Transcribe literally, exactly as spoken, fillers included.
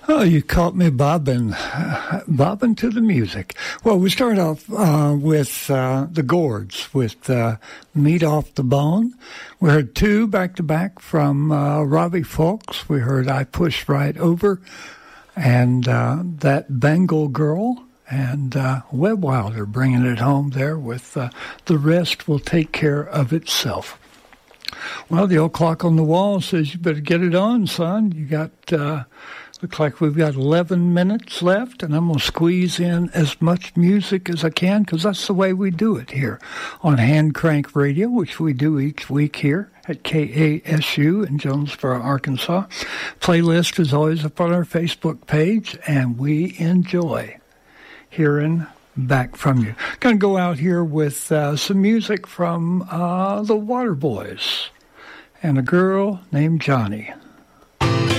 Oh, you caught me bobbing, bobbing to the music. Well, we start off uh, with uh, the Gourds with uh, Meat Off the Bone. We heard two back-to-back from uh, Robbie Fulks. We heard I Pushed Right Over and uh, That Bengal Girl. And uh, Webb Wilder bringing it home there with uh, The Rest Will Take Care of Itself. Well, the old clock on the wall says you better get it on, son. You got... Uh, Looks like we've got eleven minutes left, and I'm going to squeeze in as much music as I can because that's the way we do it here on Hand Crank Radio, which we do each week here at K A S U in Jonesboro, Arkansas. Playlist is always up on our Facebook page, and we enjoy hearing back from you. Going to go out here with uh, some music from uh, the Waterboys and a girl named Johnny.